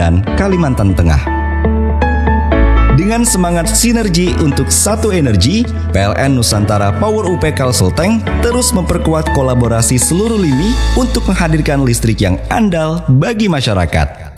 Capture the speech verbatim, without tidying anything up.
dan Kalimantan Tengah. Dengan semangat sinergi untuk satu energi, P L N Nusantara Power U P Kalsel-Tank terus memperkuat kolaborasi seluruh lini untuk menghadirkan listrik yang andal bagi masyarakat.